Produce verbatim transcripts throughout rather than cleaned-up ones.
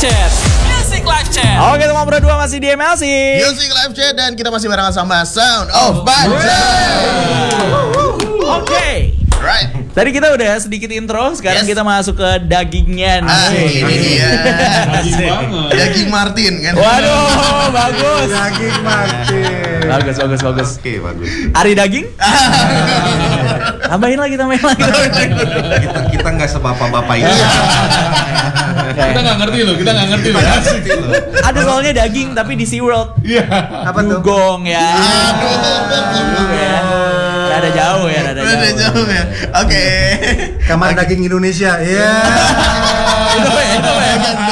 Chat. Music Live Chat. Oke, teman berdua masih di M L C Music Live Chat dan kita masih barengan sama Sound of Banjar. Oke. Right. Tadi kita udah sedikit intro, sekarang Yes. kita masuk ke dagingnya nih. Ah, ini dia. Daging banget. Daging Martin kan. Waduh, bagus. Daging Martin. Bagus, bagus, bagus. Oke, bagus. Ari daging? Tambahin lagi, tambahin lagi. Kita kita nggak sebapak-bapak ini. Kita nggak ngerti loh, kita nggak ngerti loh. Ada soalnya daging tapi di SeaWorld. Iya. Apa tuh? Dugong ya. Aduh ya. Rada jauh ya, rada Udah jauh. jauh ya. Oke. Kamar daging Indonesia. Iya. Itu ya, itu ya.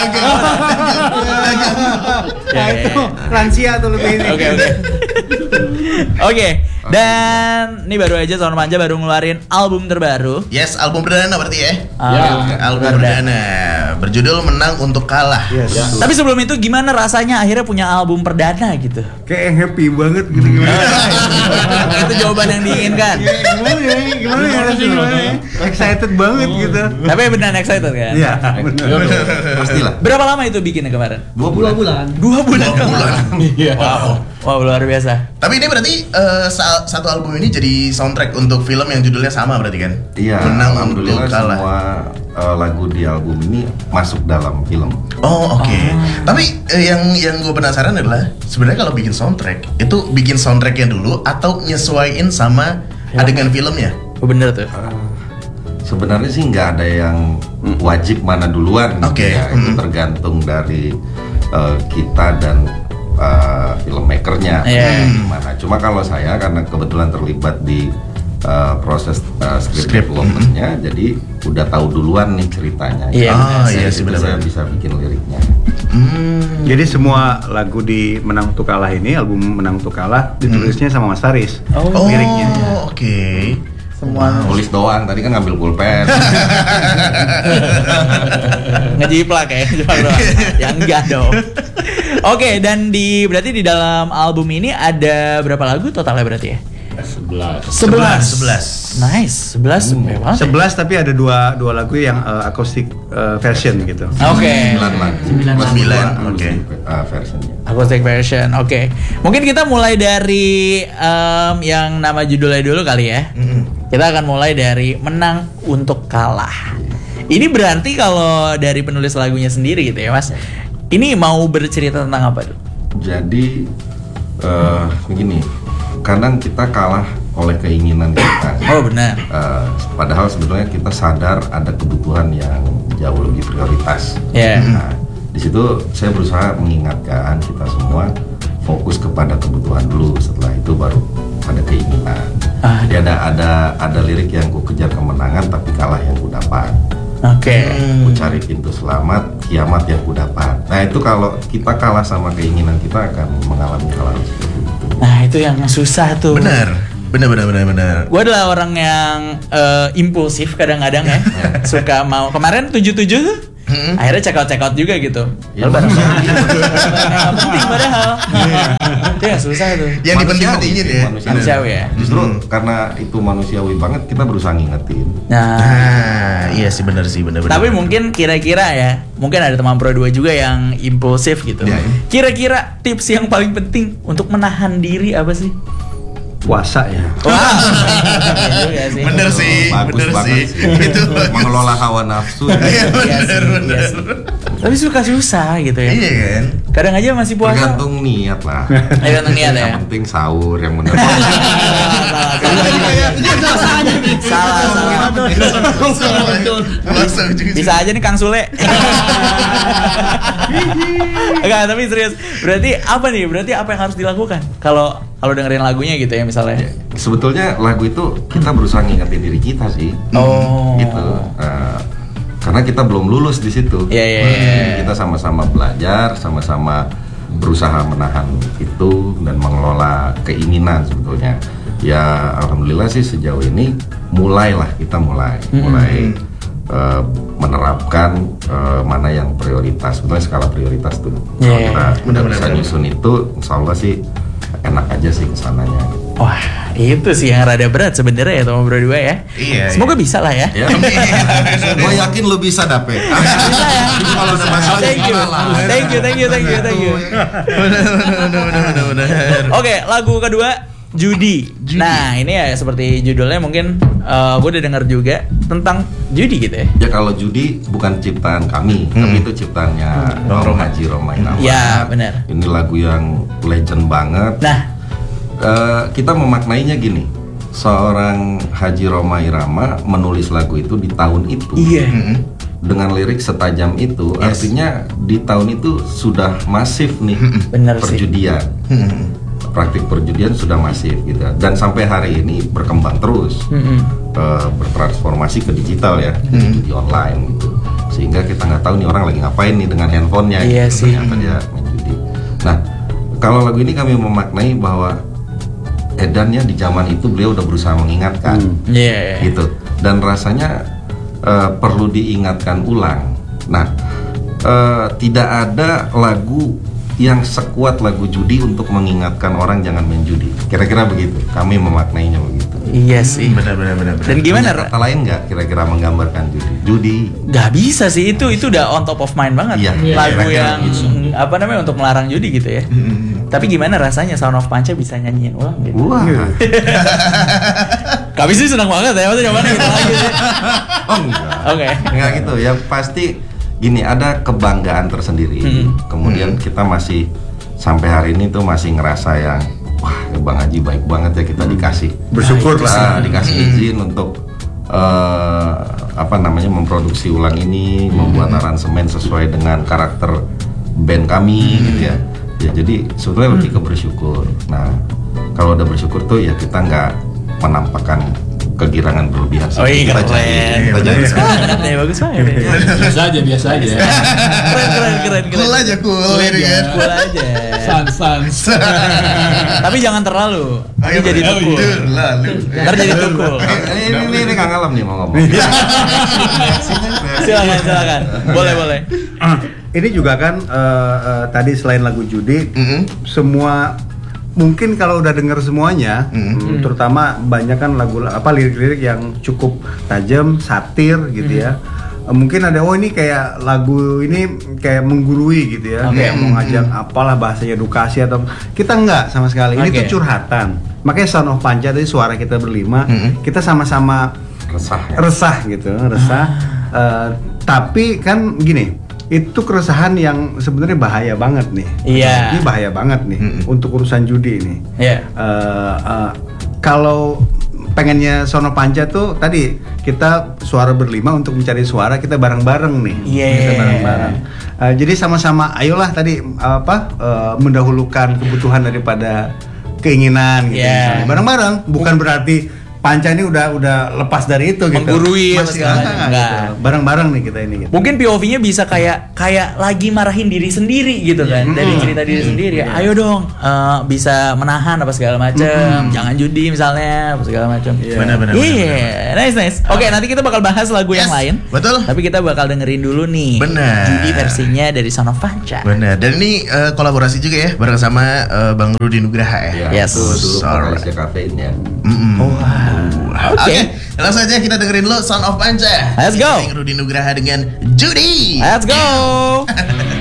Nah, itu lansia tuh lebih ini. Oke, oke. Oke, dan ini baru aja Sound Manja baru ngeluarin album terbaru. Yes, album perdana berarti ya. Album Album perdana berjudul Menang Untuk Kalah. Yes. Tapi sebelum itu gimana rasanya akhirnya punya album perdana gitu? Kayak yang happy banget gitu gimana? Itu jawaban yang diinginkan. Ya, gimana ya? Gimana ya? Rasanya gimana ya? Excited banget gitu. Tapi beneran excited kan? Iya, benar. Pastilah. Berapa lama itu bikinnya kemarin? Dua bulan. Dua bulan. Dua bulan. Iya. Wow, wow luar biasa. Tapi ini berarti eh, sa- satu album ini jadi soundtrack untuk film yang judulnya sama berarti kan? Iya. Menang Untuk Alhamdulillah Kalah. semua uh, lagu di album ini masuk dalam film. Oh oke. Tapi eh, yang yang gue penasaran adalah sebenarnya kalau bikin soundtrack itu bikin soundtracknya dulu atau nyesuaiin sama adegan filmnya? Oh, bener tuh. Uh, sebenarnya sih nggak ada yang wajib mana duluan. gitu Oke. ya. Itu Hmm. tergantung dari uh, kita dan uh, filmmakernya. Iya. Gimana? Cuma kalau saya karena kebetulan terlibat di uh, proses uh, script Script, development-nya, jadi udah tahu duluan nih ceritanya. Iya. Ah, Jadi iya sih, itu benar-benar. saya bisa bikin liriknya. Hmm. Jadi semua lagu di Menang Untuk Kalah ini, album Menang Untuk Kalah ditulisnya sama Mas Faris. Oh, Oh liriknya. oke. semua Tulis doang, tadi kan ngambil pulpen. ngejiplak ya, cuma doang. Ya enggak dong. Oke, dan di berarti di dalam album ini ada berapa lagu totalnya berarti ya? Sebelas. Sebelas. Sebelas. Nice, sebelas. Memang. sebelas tapi ada dua dua lagu yang uh, acoustic uh, version gitu. Oke. Sembilan lagu. Sembilan. Sembilan, oke. Uh, versionnya. Acoustic version, oke. Mungkin kita mulai dari em, yang nama judulnya dulu kali ya. Mm-mm. Kita akan mulai dari Menang Untuk Kalah. Ini berarti kalau dari penulis lagunya sendiri gitu ya Mas. Ini mau bercerita tentang apa tuh? Jadi uh, begini, kadang kita kalah oleh keinginan kita. Oh benar. Uh, padahal sebetulnya kita sadar ada kebutuhan yang jauh lebih prioritas. Ya. Nah, di situ saya berusaha mengingatkan kita semua fokus kepada kebutuhan dulu. Setelah itu baru ada keinginan. Ah. Jadi ada ada ada lirik yang ku kejar kemenangan tapi kalah yang ku dapat. Oke. Ku cari pintu selamat, kiamat yang ku dapat. Nah itu kalau kita kalah sama keinginan kita akan mengalami hal seperti itu. Nah itu yang susah tuh. Benar. Benar benar benar benar. Gue adalah orang yang eh, impulsif kadang-kadang ya. Suka mau. Kemarin tujuh tujuh tuh. Mm-mm. Akhirnya check out check out juga gitu. Ya, Padahal manusia. nggak penting padahal. Itu yang susah tuh. Yang dipenting Manusiawi pentingin sih, ya. manusiawi. Manusiawi ya. Justru Hmm. karena itu manusiawi banget kita berusaha ngingetin. Nah. Nah, iya sih benar sih benar benar. Tapi mungkin kira-kira ya, mungkin ada teman Pro dua juga yang impulsif gitu. Ya, ya. Kira-kira tips yang paling penting untuk menahan diri apa sih? Puasa ya. Wah, iya juga sih. Bener sih, Bagus bener banget sih. sih. Itu bagus. Mengelola hawa nafsu. Iya Iya bener sih, iya bener. sih. Tapi suka susah gitu ya. Iya kan. Kadang aja masih puasa. Tergantung niat lah. Tergantung niat ya. Yang penting sahur yang benar. Salah, salah. Langsung juga. Bisa aja nih Kang Sule. Enggak, tapi serius. Berarti apa nih? Berarti apa yang harus dilakukan? Kalau kalau dengerin lagunya gitu ya misalnya. Sebetulnya lagu itu kita berusaha ngingetin diri kita sih. Oh. Gitu. Eh, karena kita belum lulus di situ. Iya, iya, iya. Kita sama-sama belajar, sama-sama berusaha menahan itu dan mengelola keinginan sebetulnya. Ya alhamdulillah sih sejauh ini mulailah kita mulai mulai eh, menerapkan eh, mana yang prioritas. Sebetulnya skala prioritas tuh. Kalau Yeah. kita udah Benar-benar. bisa nyusun itu, insya Allah sih enak aja sih kesananya. Wah, itu sih yang rada berat sebenarnya ya teman Bro dua ya. Iya, Semoga bisa lah ya. Ya, gue yakin lo bisa dapet. Bisa ya. Kalau udah masuk Thank you, thank you, thank you, thank you, thank you. Oke, lagu kedua judi. Judi. Nah, ini ya seperti judulnya mungkin uh, gue udah dengar juga tentang judi gitu ya. Ya kalau judi bukan ciptaan kami, Hmm. tapi itu ciptaannya Bang Haji Roma Irama. Ya, benar. Ini lagu yang legend banget. Nah, Eh, kita memaknainya gini, seorang Haji Roma Irama menulis lagu itu di tahun itu. iya. Mm-mm. Dengan lirik setajam itu, Yes. artinya di tahun itu sudah masif nih Bener sih. perjudian. Mm-mm. Praktik perjudian sudah masif gitu. Dan sampai hari ini berkembang terus. Mm-mm. eh, bertransformasi ke digital ya, Hmm. di online gitu, sehingga kita nggak tahu nih orang lagi ngapain nih dengan handphonenya. Iya gitu. sih. Ternyata dia main judi. Nah, kalau lagu ini kami memaknai bahwa edannya di zaman itu beliau udah berusaha mengingatkan, Iya. gitu, dan rasanya eh, perlu diingatkan ulang. Nah, eh, tidak ada lagu yang sekuat lagu judi untuk mengingatkan orang jangan main judi. Kira-kira begitu. Kami memaknainya begitu. Iya sih. Benar benar benar. benar. Dan gimana? Punya kata lain nggak kira-kira menggambarkan judi? Judi. Gak bisa sih, itu itu udah on top of mind banget. Iya, Lagu kira-kira yang gitu. apa namanya untuk melarang judi gitu ya. Mm-mm. Tapi gimana rasanya Sound of Panca bisa nyanyiin ulang gitu? Wah. Kami sih senang banget ya, maksudnya mana gitu lagi sih. Oh enggak. Oke. Enggak gitu. Yang pasti gini, ada kebanggaan tersendiri. Hmm. Kemudian kita masih sampai hari ini tuh masih ngerasa yang wah, Bang Haji baik banget ya kita dikasih Bersyukur Ah, lah. dikasih izin untuk eh, apa namanya memproduksi ulang ini, membuat aransemen sesuai dengan karakter band kami gitu ya. Ya jadi sebetulnya lebih ke bersyukur. Nah, kalau udah bersyukur tuh ya kita nggak menampakkan kegirangan berlebihan. Oh iya, Kita jadi- keren. kita jadi- Bagus banget ya, bagus banget ya. Biasa aja, biasa aja. Keren, keren, keren, keren. Cool aja cool Cool ini aja. kan. Cool aja. Sans, sans. Tapi jangan terlalu. Ini jadi Oh, tukul. iya, lalu. Ntar jadi tukul. Ini ini ini, ini Kang Alam nih mau ngomong. Silakan, silakan. Boleh, boleh. Ini juga kan eh, eh, tadi selain lagu judi, Mm-mm. semua mungkin kalau udah denger semuanya, Mm-mm. mm, terutama banyak kan lagu apa lirik-lirik yang cukup tajam, satir gitu ya. Eh, Mungkin ada oh ini kayak lagu ini kayak menggurui gitu ya, Oke. kayak mau ngajak apalah bahasanya edukasi atau kita enggak sama sekali. Ini Oke. tuh curhatan. Makanya Sound of Panca tadi suara kita berlima, Mm-mm. kita sama-sama Resah ya. resah gitu, resah. Eh, tapi kan gini, itu keresahan yang sebenarnya bahaya banget nih. Iya. Ini bahaya banget nih Mm-mm. untuk urusan judi ini. Iya. Eh, eh, kalau pengennya Sono Panca tuh tadi kita suara berlima untuk mencari suara kita bareng-bareng nih. Iya. Kita bareng-bareng. Eh, jadi sama-sama, ayolah tadi apa eh, mendahulukan kebutuhan daripada keinginan gitu. Iya. misalnya. Bareng-bareng, bukan berarti Panca ini udah udah lepas dari itu gitu. Menggurui apa Masih segala enggak, macam. gitu. Enggak. Bareng-bareng nih kita ini gitu. Mungkin P O V-nya bisa kayak kayak lagi marahin diri sendiri gitu kan, dari cerita diri sendiri. Ayo dong, eh, bisa menahan apa segala macam, jangan judi misalnya apa segala macam. Benar, benar, Iya, nice nice. Oke, nanti kita bakal bahas lagu yang Yes, lain. betul. Tapi kita bakal dengerin dulu nih. Benar. Judi versinya dari Sound of Panca. Benar. Dan ini eh, kolaborasi juga ya bareng sama eh, Bang Rudi Nugraha ya. Ya, Yes. itu dulu Alright. vokalisnya kafein ya. Mm-mm. Oke. Oke, langsung aja kita dengerin lo Sound of Panca. Let's go. Featuring Rudi Nugraha dengan Judi. Let's go.